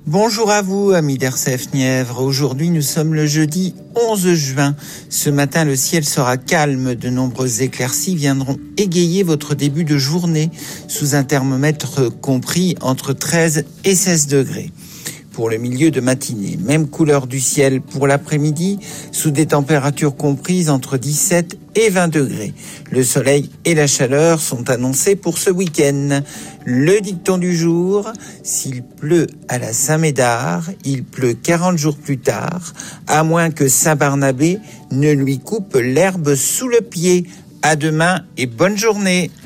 Bonjour à vous, amis d'RCF Nièvre. Aujourd'hui, nous sommes le jeudi 11 juin. Ce matin, le ciel sera calme. De nombreuses éclaircies viendront égayer votre début de journée sous un thermomètre compris entre 13 et 16 degrés. Pour le milieu de matinée, même couleur du ciel pour l'après-midi, sous des températures comprises entre 17 et 20 degrés. Le soleil et la chaleur sont annoncés pour ce week-end. Le dicton du jour: s'il pleut à la Saint-Médard, il pleut 40 jours plus tard, à moins que Saint-Barnabé ne lui coupe l'herbe sous le pied. À demain et bonne journée.